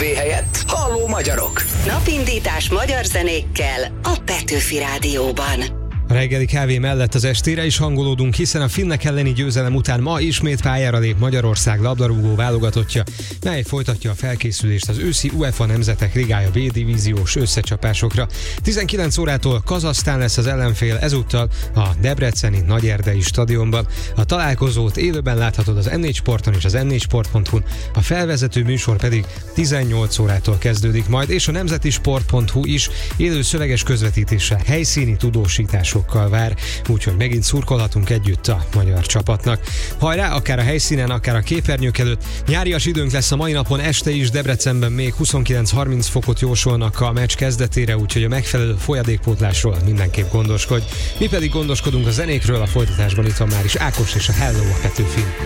kávé helyett Halló magyarok. Napindítás magyar zenékkel a Petőfi Rádióban. A reggeli kávé mellett az estére is hangolódunk, hiszen a finnek elleni győzelem után ma ismét pályára lép Magyarország labdarúgó válogatottja, mely folytatja a felkészülést az őszi UEFA Nemzetek Ligája B-divíziós összecsapásokra. 19 órától Kazahsztán lesz az ellenfél, ezúttal a debreceni Nagyerdei stadionban. A találkozót élőben láthatod az N4 Sporton és az n4sport.hu-n, a felvezető műsor pedig 18 órától kezdődik majd, és a nemzetisport.hu is élő szöveges közvetítéssel, helyszíni tudósításokkal vár, úgyhogy megint szurkolhatunk együtt a magyar csapatnak. Hajrá, akár a helyszínen, akár a képernyők előtt. Nyárias időnk lesz a mai napon, este is Debrecenben még 29-30 fokot jósolnak a meccs kezdetére, úgyhogy a megfelelő folyadékpótlásról mindenképp gondoskodj. Mi pedig gondoskodunk a zenékről, a folytatásban itt van már is Ákos és a Hello a Petőfin.